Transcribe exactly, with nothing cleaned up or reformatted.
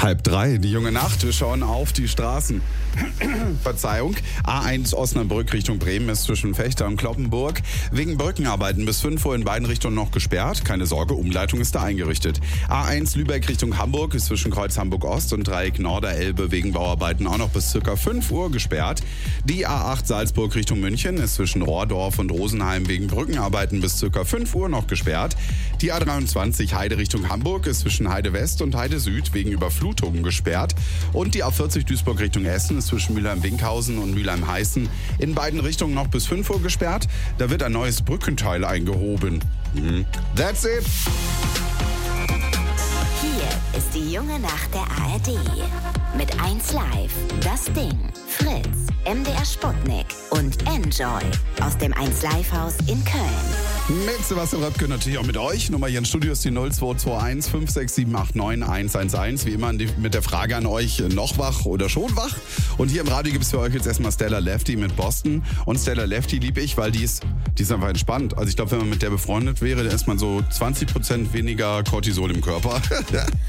Halb drei, die junge Nacht, wir schauen auf die Straßen. Verzeihung, A eins Osnabrück Richtung Bremen ist zwischen Fechter und Cloppenburg wegen Brückenarbeiten bis fünf Uhr in beiden Richtungen noch gesperrt. Keine Sorge, Umleitung ist da eingerichtet. A eins Lübeck Richtung Hamburg ist zwischen Kreuz Hamburg Ost und Dreieck Norderelbe wegen Bauarbeiten auch noch bis ca. fünf Uhr gesperrt. Die A acht Salzburg Richtung München ist zwischen Rohrdorf und Rosenheim wegen Brückenarbeiten bis ca. fünf Uhr noch gesperrt. Die A dreiundzwanzig Heide Richtung Hamburg ist zwischen Heide West und Heide Süd wegen Überflutungen gesperrt. Und die A vierzig Duisburg Richtung Essen ist zwischen Mülheim-Winkhausen und Mülheim-Heißen in beiden Richtungen noch bis fünf Uhr gesperrt. Da wird ein neues Brückenteil eingehoben. Mhm. That's it. Hier ist die junge Nacht der A R D. Mit eins Live, Das Ding, Fritz, M D R Sputnik und Enjoy aus dem eins Live Haus in Köln. Mit Sebastian Röpke natürlich auch mit euch. Nummer hier im Studio ist die null zwei zwei eins fünf sechs sieben acht neun eins eins eins. Wie immer mit der Frage an euch, noch wach oder schon wach? Und hier im Radio gibt es für euch jetzt erstmal Stella Lefty mit Boston. Und Stella Lefty liebe ich, weil die ist, die ist einfach entspannt. Also ich glaube, wenn man mit der befreundet wäre, dann ist man so zwanzig Prozent weniger Cortisol im Körper.